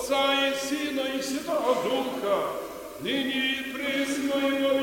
Отця і Сина, і Святого Духа, нині і присно, і во